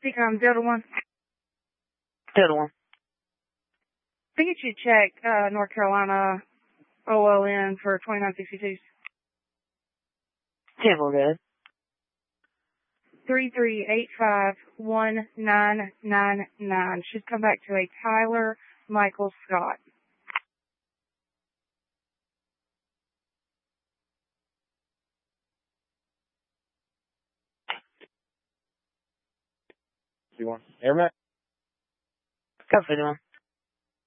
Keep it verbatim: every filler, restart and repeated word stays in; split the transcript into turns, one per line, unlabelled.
Speaking on Delta One.
Delta One.
I think you should check uh, North Carolina O L N for twenty-nine sixty-two.
Temple good.
three three eight five one nine nine nine. Should come back to a Tyler Michael Scott.
You want Air Max?
Copy one.